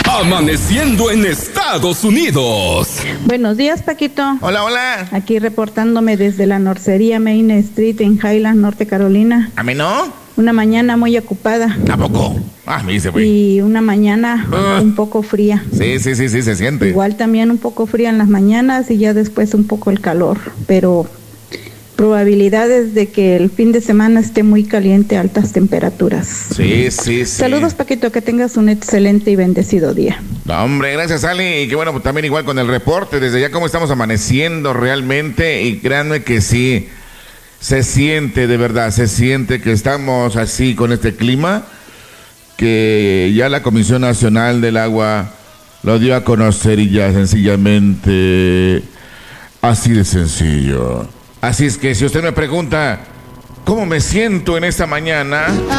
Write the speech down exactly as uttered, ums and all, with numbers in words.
Amaneciendo en Estados Unidos. Buenos días, Paquito. Hola, hola. Aquí reportándome desde la Norcería Main Street en Highland, Norte Carolina. ¿A mí no? Una mañana muy ocupada. ¿A poco? Ah, me dice, güey. Y una mañana uh, un poco fría. Sí, sí, sí, sí, se siente. Igual también un poco fría en las mañanas y ya después un poco el calor. Pero probabilidades de que el fin de semana esté muy caliente, altas temperaturas. Sí, sí, sí. Saludos, Paquito, que tengas un excelente y bendecido día. No, hombre, gracias, Ali. Y que bueno, pues también igual con el reporte, desde ya cómo estamos amaneciendo realmente. Y créanme que sí, se siente de verdad, se siente que estamos así con este clima, que ya la Comisión Nacional del Agua lo dio a conocer y ya sencillamente así de sencillo. Así es que si usted me pregunta cómo me siento en esta mañana...